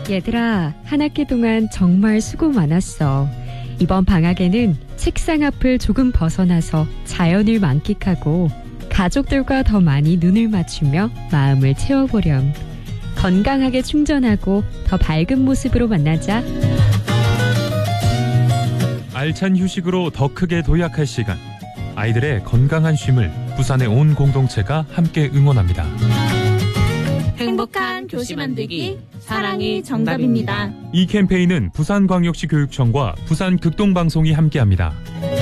얘들아, 한 학기 동안 정말 수고 많았어. 이번 방학에는 책상 앞을 조금 벗어나서 자연을 만끽하고 가족들과 더 많이 눈을 맞추며 마음을 채워보렴. 건강하게 충전하고 더 밝은 모습으로 만나자. 알찬 휴식으로 더 크게 도약할 시간. 아이들의 건강한 쉼을 부산의 온 공동체가 함께 응원합니다. 행복한 교시 만들기, 사랑이 정답입니다. 이 캠페인은 부산광역시 교육청과 부산극동방송이 함께합니다.